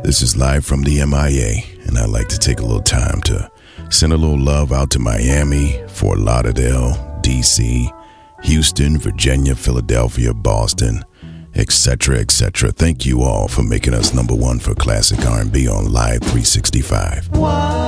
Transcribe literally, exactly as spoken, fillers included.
This is live from the M I A, and I'd like to take a little time to send a little love out to Miami, Fort Lauderdale, D C, Houston, Virginia, Philadelphia, Boston, et cetera, et cetera. Thank you all for making us number one for classic R and B on Live three sixty-five.